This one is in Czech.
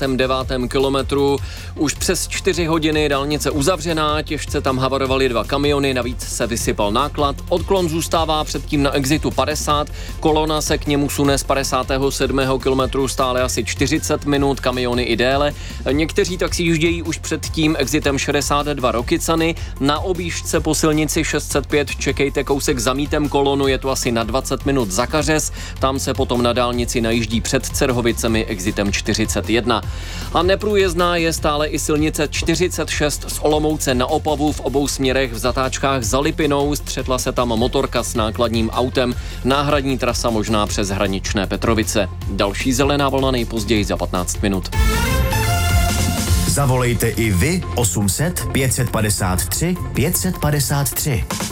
69. kilometru. Už přes 4 hodiny dálnice uzavřená, těžce tam havarovaly 2 kamiony, navíc se vysypal náklad. Odklon zůstává předtím na exitu 50, kolona se k němu sune z 57. kilometru stále asi 40 minut, kamiony i déle. Někteří tak si jíždějí už před tím exitem 62 Rokycany. Na objížďce po silnici 605 čekejte kousek za mítem kolonu, je to asi na 20 minut za Kařez, tam se potom na dálnici najíždí před Cerhovicemi exitem 41. A neprůjezdná je stále i silnice 46 z Olomouce na Opavu v obou směrech v zatáčkách za Lipinou, střetla se tam motorka s nákladním autem, náhradní trasa možná přes hraničné Petrovice. Další zelená vlna nejpozději za 15 minut. Zavolejte i vy 800 553 553.